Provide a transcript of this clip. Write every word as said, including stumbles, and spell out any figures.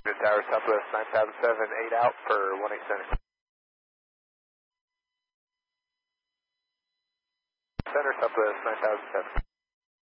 Tower Southwest nine thousand seven, eight out for one eight center. Center Southwest nine thousand seven.